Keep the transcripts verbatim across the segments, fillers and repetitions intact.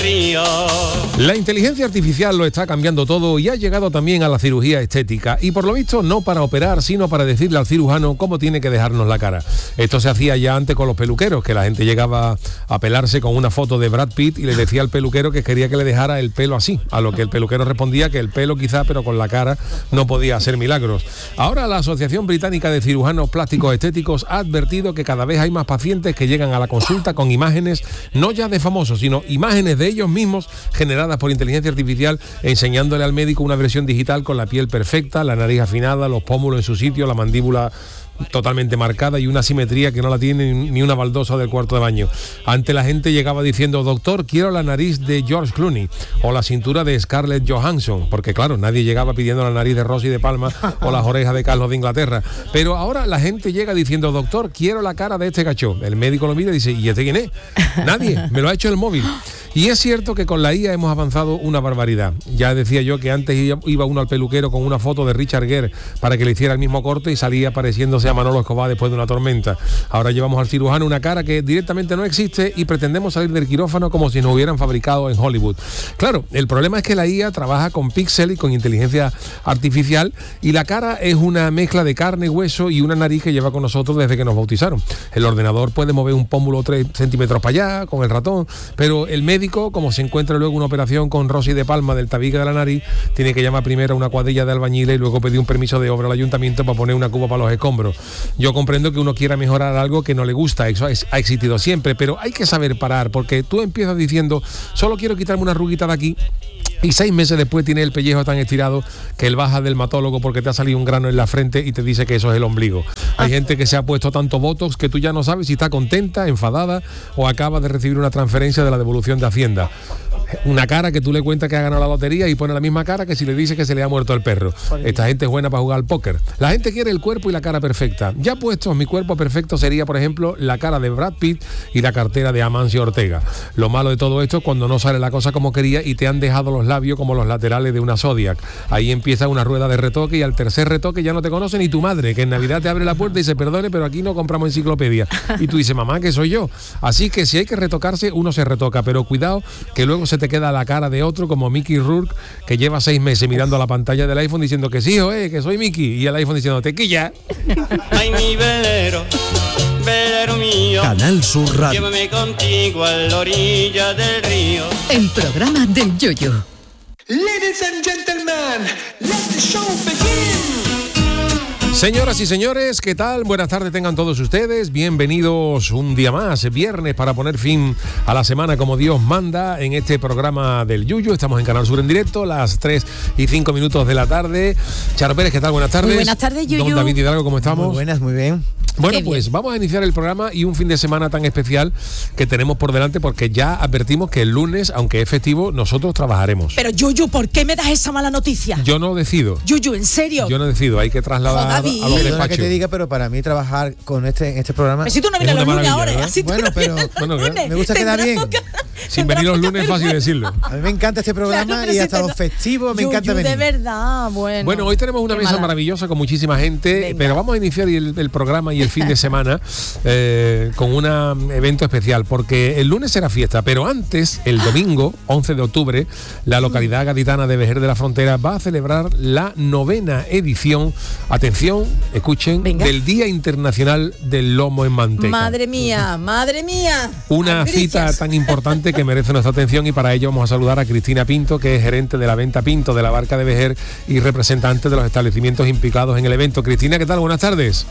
río. La inteligencia artificial lo está cambiando todo y ha llegado también a la cirugía estética. Y por lo visto no para operar, sino para decirle al cirujano cómo tiene que dejarnos la cara. Esto se hacía ya antes con los peluqueros, que la gente llegaba a pelarse con una foto de Brad Pitt y le decía al peluquero que quería que le dejara el pelo así. A lo que el peluquero respondía que el pelo quizá, pero con la cara no podía hacer milagros. Ahora la Asociación Británica de Cirujanos Plásticos Estéticos ha advertido que cada vez hay más pacientes que llegan a la consulta con imágenes, no ya de famosos, sino imágenes de ellos mismos generadas por inteligencia artificial, enseñándole al médico una versión digital con la piel perfecta, la nariz afinada, los pómulos en su sitio, la mandíbula totalmente marcada y una simetría que no la tiene ni una baldosa del cuarto de baño. Antes la gente llegaba diciendo: doctor, quiero la nariz de George Clooney o la cintura de Scarlett Johansson, porque claro, nadie llegaba pidiendo la nariz de Rosy de Palma o las orejas de Carlos de Inglaterra. Pero ahora la gente llega diciendo: doctor, quiero la cara de este gacho. El médico lo mira y dice: ¿y este quién es? Nadie, me lo ha hecho el móvil. Y es cierto que con la I A hemos avanzado una barbaridad. Ya decía yo que antes iba uno al peluquero con una foto de Richard Gere para que le hiciera el mismo corte y salía pareciéndose a Manolo Escobar después de una tormenta. Ahora llevamos al cirujano una cara que directamente no existe y pretendemos salir del quirófano como si nos hubieran fabricado en Hollywood. Claro, el problema es que la I A trabaja con píxeles y con inteligencia artificial y la cara es una mezcla de carne, hueso y una nariz que lleva con nosotros desde que nos bautizaron. El ordenador puede mover un pómulo tres centímetros para allá con el ratón, pero el médico, como se encuentra luego una operación con Rosy de Palma del tabique de la nariz, tiene que llamar primero a una cuadrilla de albañiles y luego pedir un permiso de obra al ayuntamiento para poner una cuba para los escombros. Yo comprendo que uno quiera mejorar algo que no le gusta, eso ha existido siempre, pero hay que saber parar, porque tú empiezas diciendo: solo quiero quitarme una ruguita de aquí, y seis meses después tiene el pellejo tan estirado que él baja del matólogo porque te ha salido un grano en la frente y te dice que eso es el ombligo. Hay gente que se ha puesto tanto botox que tú ya no sabes si está contenta, enfadada o acaba de recibir una transferencia de la devolución de Hacienda. Una cara que tú le cuentas que ha ganado la lotería y pone la misma cara que si le dice que se le ha muerto el perro. Esta gente es buena para jugar al póker. La gente quiere el cuerpo y la cara perfecta. Ya puestos, mi cuerpo perfecto sería, por ejemplo, la cara de Brad Pitt y la cartera de Amancio Ortega. Lo malo de todo esto es cuando no sale la cosa como quería y te han dejado los labios como los laterales de una Zodiac. Ahí empieza una rueda de retoque y al tercer retoque ya no te conoce ni tu madre, que en Navidad te abre la puerta y dice: perdone, pero aquí no compramos enciclopedia. Y tú dices: mamá, que soy yo. Así que si hay que retocarse, uno se retoca, pero cuidado que luego se te queda la cara de otro, como Mickey Rourke, que lleva seis meses mirando a la pantalla del iPhone diciendo que sí, eh, que soy Mickey, y el iPhone diciendo: tequilla. Ay, mi velero, velero mío, Canal Sur Radio. Llévame contigo a la orilla del río. El programa del Yoyo. Ladies and gentlemen, let the show begin. Señoras y señores, ¿qué tal? Buenas tardes tengan todos ustedes. Bienvenidos un día más, viernes, para poner fin a la semana como Dios manda en este programa del Yuyu. Estamos en Canal Sur en directo, las tres y cinco minutos de la tarde. Charo Pérez, ¿qué tal? Buenas tardes. Muy buenas tardes, Yuyu. Don David Hidalgo, ¿cómo estamos? Muy buenas, muy bien. Bueno, pues vamos a iniciar el programa y un fin de semana tan especial que tenemos por delante, porque ya advertimos que el lunes, aunque es festivo, nosotros trabajaremos. Pero Yuyu, ¿por qué me das esa mala noticia? Yo no decido. Yuyu, ¿en serio? Yo no decido, hay que trasladar a los Perdona despachos. que te diga, pero para mí trabajar con este, este programa... Pero si tú no vienes los lunes ahora, así tú Bueno, no pero vienes los bueno, lunes. me gusta quedar bien. Sin venir los lunes es fácil decirlo. A mí me encanta este programa, Claro, pero y si hasta te los da- festivos me Yuyu, encanta venir. de verdad, bueno. Bueno, hoy tenemos una Qué mesa mala. maravillosa con muchísima gente, Venga. pero vamos a iniciar el, el programa y el fin de semana eh, con un evento especial, porque el lunes será fiesta, pero antes, el domingo, once de octubre, la localidad gaditana de Vejer de la Frontera va a celebrar la novena edición, atención, escuchen, Venga. del Día Internacional del Lomo en Manteca. Madre mía, madre mía. Una Albricias. cita tan importante que merece nuestra atención, y para ello vamos a saludar a Cristina Pinto, que es gerente de la venta Pinto de la Barca de Vejer y representante de los establecimientos implicados en el evento. Cristina, ¿qué tal? Buenas tardes.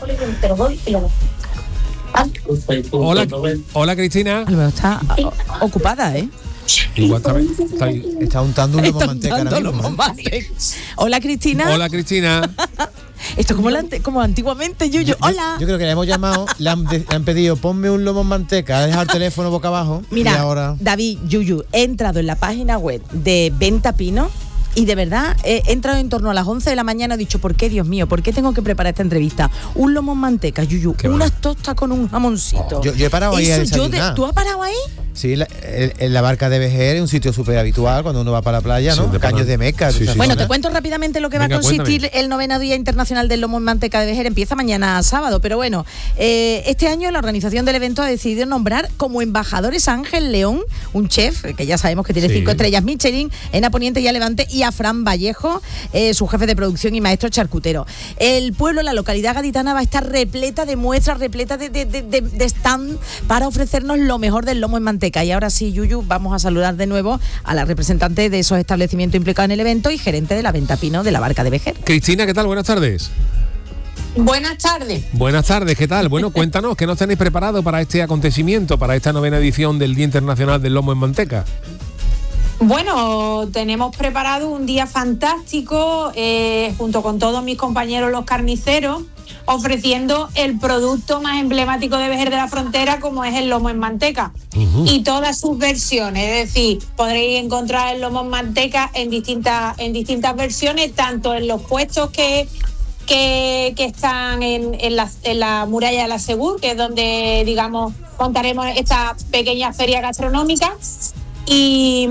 Hola, hola Cristina. Álvaro está o- ocupada, ¿eh? Igual está, está ahí. Está untando un lomo Está manteca ahora untando mismo, lomo ¿eh? manteca. Hola, Cristina. Hola Cristina. Esto es como, la ante- como antiguamente, Yuyu. Yo- Hola. Yo creo que le hemos llamado, le han, de- le han pedido: ponme un lomo en manteca, ha dejado el teléfono boca abajo. Mira, y ahora... David, Yuyu, he entrado en la página web de Venta Pino y de verdad he entrado en torno a las once de la mañana. He dicho: ¿por qué, Dios mío? ¿Por qué tengo que preparar esta entrevista? Un lomo en manteca, Yuyu, Qué unas va. tostas con un jamoncito. Yo- yo he parado ahí a Eso yo de- desayunar. ¿Tú has parado ahí? Sí, la, el, el- la barca de Vejer es un sitio súper habitual cuando uno va para la playa, ¿no? Sí, de Caños pana. de Meca. Sí, esa sí. Bueno, zona. te cuento rápidamente lo que va Venga, a consistir cuéntame. el noveno Día Internacional del Lomo en Manteca de Vejer. Empieza mañana sábado, pero bueno, eh, este año la organización del evento ha decidido nombrar como embajadores a Ángel León, un chef que ya sabemos que tiene Sí. cinco estrellas Michelin en A Poniente y a Levante, y a Fran Vallejo, eh, su jefe de producción y maestro charcutero. El pueblo, la localidad gaditana, va a estar repleta de muestras, repleta de, de, de, de- de stand para ofrecernos lo mejor del lomo en manteca. Y ahora sí, Yuyu, vamos a saludar de nuevo a la representante de esos establecimientos implicados en el evento y gerente de la venta Pino de la Barca de Vejer. Cristina, ¿qué tal? Buenas tardes. Buenas tardes. Buenas tardes, ¿qué tal? Bueno, cuéntanos, ¿qué nos tenéis preparado para este acontecimiento, para esta novena edición del Día Internacional del Lomo en Manteca? Bueno, tenemos preparado un día fantástico eh, junto con todos mis compañeros los carniceros, ofreciendo el producto más emblemático de Vejer de la Frontera, como es el lomo en manteca. Ujú. Y todas sus versiones, es decir, podréis encontrar el lomo en manteca en distintas, en distintas versiones, tanto en los puestos que, que, que están en, en, la, en la muralla de la Segur, que es donde, digamos, contaremos esta pequeña feria gastronómica, y,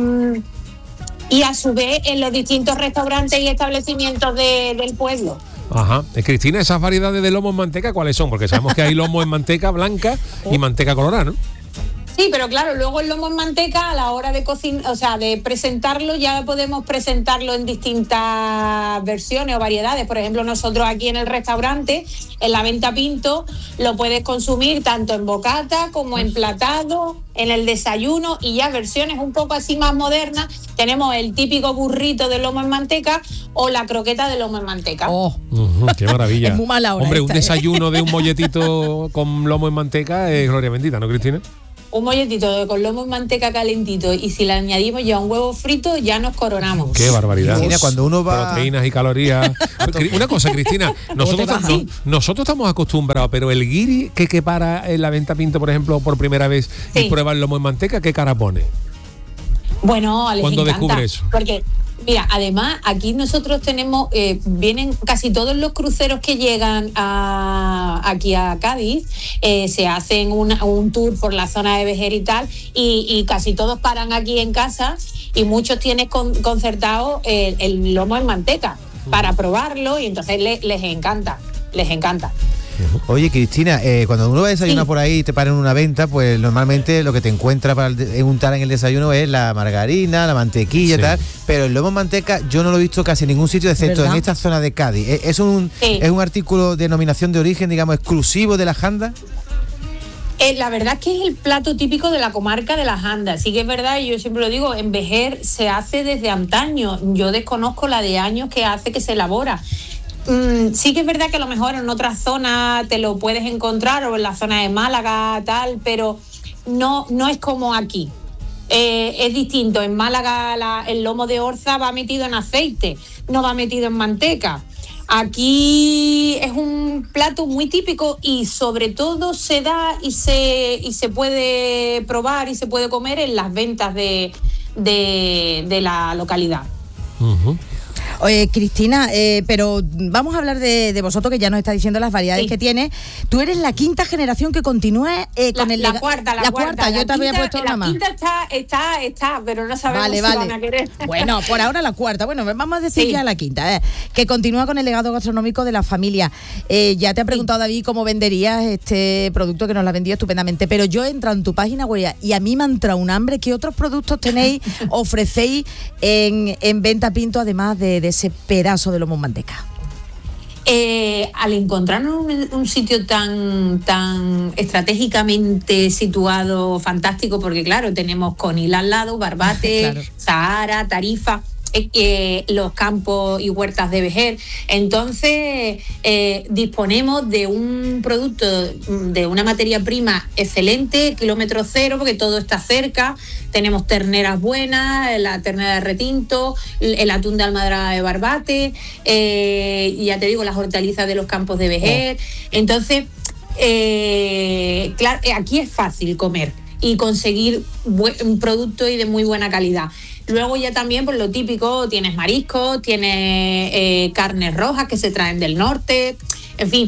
y a su vez en los distintos restaurantes y establecimientos de- del pueblo. Ajá. Eh, Cristina, esas variedades de lomo en manteca, ¿cuáles son? Porque sabemos que hay lomo en manteca blanca y manteca colorada, ¿no? Sí, pero claro, luego el lomo en manteca a la hora de cocinar, o sea, de presentarlo, ya podemos presentarlo en distintas versiones o variedades. Por ejemplo, nosotros aquí en el restaurante, en la venta Pinto, lo puedes consumir tanto en bocata como emplatado, en el desayuno, y ya versiones un poco así más modernas. Tenemos el típico burrito de lomo en manteca o la croqueta de lomo en manteca. Oh, Ujú, qué maravilla. Es muy mala hora Hombre, un esta, ¿eh? desayuno de un molletito con lomo en manteca es gloria bendita, ¿no, Cristina? Un molletito de con lomo en manteca calentito, y si le añadimos ya un huevo frito, ya nos coronamos. Qué barbaridad. Cristina, cuando uno va- Proteínas y calorías. Cri- Una cosa, Cristina, nosotros, vas? no- nosotros estamos acostumbrados, pero el guiri que, que para en la venta Pinto, por ejemplo, por primera vez y Sí. prueba el lomo en manteca, ¿qué cara pone? Bueno, les ¿Cuándo encanta, descubre eso? porque mira, además aquí nosotros tenemos, eh, vienen casi todos los cruceros que llegan a, aquí a Cádiz, eh, se hacen una- un tour por la zona de Vejer y tal, y, y casi todos paran aquí en casa, y muchos tienen con- concertado el, el lomo en manteca para probarlo, y entonces le- les encanta, les encanta. Oye, Cristina, eh, cuando uno va a desayunar Sí. por ahí y te para en una venta, pues normalmente lo que te encuentra para el de- untar en el desayuno es la margarina, la mantequilla y Sí. tal, pero el lomo en manteca yo no lo he visto casi en ningún sitio, excepto ¿Verdad? en esta zona de Cádiz. ¿Es, es un, Sí. es un artículo de denominación de origen, digamos, exclusivo de la janda? Eh, la verdad es que es el plato típico de la comarca de las Andas. Sí que es verdad, y yo siempre lo digo, en Vejer se hace desde antaño. Yo desconozco la de años que hace que se elabora. Mm, sí que es verdad que a lo mejor en otras zonas te lo puedes encontrar, o en la zona de Málaga, tal, pero no, no es como aquí. Eh, es distinto. En Málaga la- el lomo de orza va metido en aceite, no va metido en manteca. Aquí es un plato muy típico, y sobre todo se da y se, y se puede probar y se puede comer en las ventas de, de, de la localidad. Ujú. Oye, Cristina, eh, pero vamos a hablar de, de vosotros, que ya nos está diciendo las variedades Sí. que tiene. Tú eres la quinta generación que continúa eh, con la, el la lega- cuarta, la, cuarta. yo La te había quinta- puesto una La más. quinta está, está, está, pero no sabemos Vale, si vale. van a querer. Bueno, por ahora la cuarta. Bueno, vamos a decir Sí. ya la quinta, eh, que continúa con el legado gastronómico de la familia. Eh, ya te ha preguntado David cómo venderías este producto, que nos lo ha vendido estupendamente, pero yo he entrado en tu página web y a mí me ha entrado un hambre. ¿Qué otros productos tenéis, ofrecéis en, en Venta Pinto, además de, de ese pedazo de lomo en manteca? Eh, al encontrarnos un, un sitio tan, tan estratégicamente situado, fantástico, porque claro, tenemos Conil al lado, Barbate, Claro. Sahara, Tarifa, eh, eh, los campos y huertas de Vejer. Entonces, eh, disponemos de un producto, de una materia prima excelente, kilómetro cero, porque todo está cerca. Tenemos terneras buenas, la ternera de retinto, el atún de almadraba de Barbate, eh, y ya te digo, las hortalizas de los campos de Vejer. Entonces, eh, claro, eh, aquí es fácil comer y conseguir buen- un producto y de muy buena calidad. Luego ya también, por lo típico, tienes mariscos, tienes eh, carnes rojas que se traen del norte. En fin,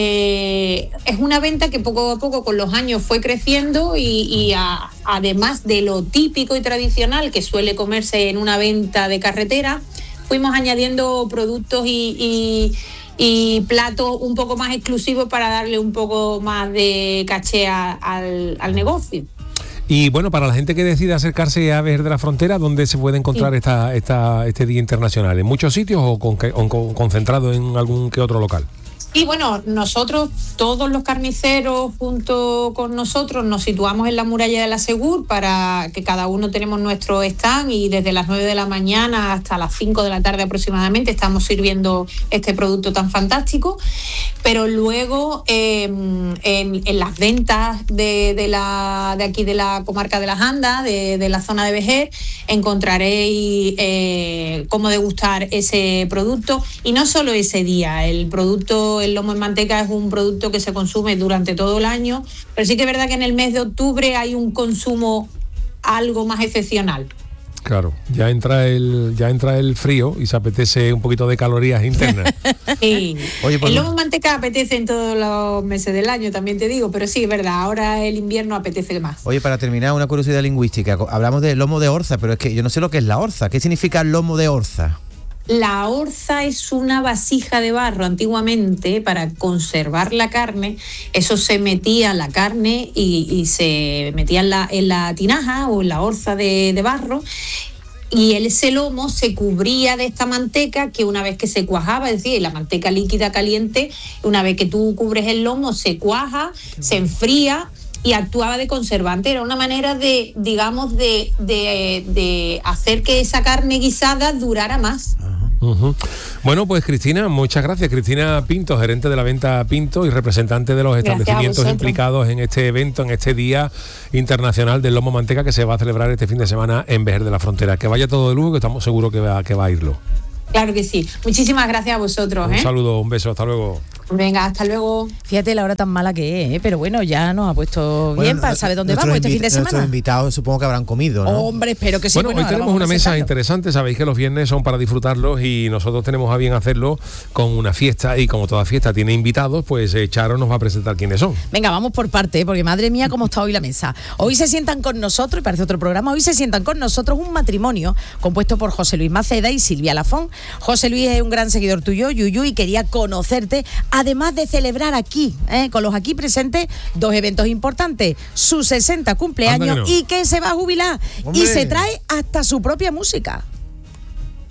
eh, es una venta que poco a poco con los años fue creciendo y, y a, además de lo típico y tradicional que suele comerse en una venta de carretera, fuimos añadiendo productos y, y, y platos un poco más exclusivos para darle un poco más de caché a, al, al negocio. Y bueno, para la gente que decide acercarse a Vejer de la Frontera, ¿dónde se puede encontrar sí. esta, esta, este Día Internacional? ¿En muchos sitios o, con, o con, concentrado en algún que otro local? Y bueno, nosotros, todos los carniceros junto con nosotros nos situamos en la muralla de la Segur para que cada uno tenemos nuestro stand y desde las nueve de la mañana hasta las cinco de la tarde aproximadamente estamos sirviendo este producto tan fantástico. Pero luego eh, en, en las ventas de, de, la, de aquí de la comarca de las Andas, de, de la zona de Vejer, encontraréis eh, cómo degustar ese producto y no solo ese día, el producto... El lomo en manteca es un producto que se consume durante todo el año, pero sí que es verdad que en el mes de octubre hay un consumo algo más excepcional. Claro, ya entra el ya entra el frío y se apetece un poquito de calorías internas. Sí. Oye, pues, el lomo en manteca apetece en todos los meses del año, también te digo, pero sí, es verdad, ahora el invierno apetece más. Oye, para terminar, una curiosidad lingüística. Hablamos de lomo de orza, pero es que yo no sé lo que es la orza. ¿Qué significa lomo de orza? La orza es una vasija de barro antiguamente para conservar la carne. Eso se metía la carne y, y se metía en la, en la tinaja o en la orza de, de barro. Y ese lomo se cubría de esta manteca que una vez que se cuajaba, es decir, la manteca líquida caliente, una vez que tú cubres el lomo se cuaja, se enfría y actuaba de conservante. Era una manera de, digamos, de, de, de hacer que esa carne guisada durara más. Uh-huh. Bueno, pues Cristina, muchas gracias. Cristina Pinto, gerente de la venta Pinto y representante de los establecimientos implicados en este evento, en este Día Internacional del Lomo Manteca que se va a celebrar este fin de semana en Vejer de la Frontera. Que vaya todo de lujo, que estamos seguros que va, que va a irlo. Claro que sí. Muchísimas gracias a vosotros. Un ¿eh? saludo, un beso, hasta luego. Venga, hasta luego. Fíjate la hora tan mala que es, ¿eh? Pero bueno, ya nos ha puesto Bueno, bien para saber dónde vamos este invi- fin de semana. Nuestros invitados supongo que habrán comido, ¿no? Hombre, espero que sí. Bueno, hoy ahora tenemos vamos una a mesa presentarlo. interesante. Sabéis que los viernes son para disfrutarlos y nosotros tenemos a bien hacerlo con una fiesta y como toda fiesta tiene invitados, pues eh, Charo nos va a presentar quiénes son. Venga, vamos por parte, porque madre mía, cómo está hoy la mesa. Hoy se sientan con nosotros, y parece otro programa, hoy se sientan con nosotros un matrimonio compuesto por José Luis Maceda y Silvia Lafón. José Luis es un gran seguidor tuyo, Yuyu, y quería conocerte, además de celebrar aquí, ¿eh? con los aquí presentes, dos eventos importantes, su sesenta cumpleaños Anda que no. y que se va a jubilar. ¡Hombre! Y se trae hasta su propia música.